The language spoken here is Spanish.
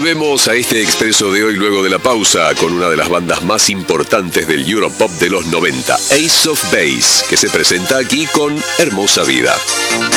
Volvemos a este expreso de hoy luego de la pausa con una de las bandas más importantes del Europop de los 90, Ace of Base, que se presenta aquí con Hermosa Vida.